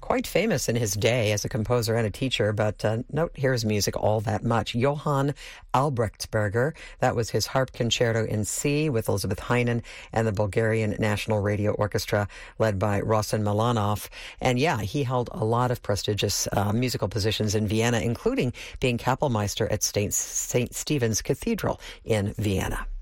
quite famous in his day as a composer and a teacher, but don't hear his music all that much. Johann Albrechtsberger, that was his harp concerto in C with Elizabeth Heinen and the Bulgarian National Radio Orchestra led by Rossen Milanov. And yeah, he held a lot of prestigious musical positions in Vienna, including being Kapellmeister at St. Stephen's Cathedral in Vienna.